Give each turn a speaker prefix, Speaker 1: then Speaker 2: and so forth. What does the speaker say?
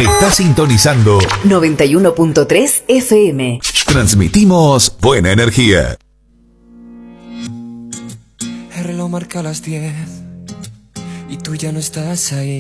Speaker 1: Está sintonizando
Speaker 2: 91.3 FM.
Speaker 1: Transmitimos buena energía.
Speaker 3: El reloj marca las 10 y tú ya no estás ahí.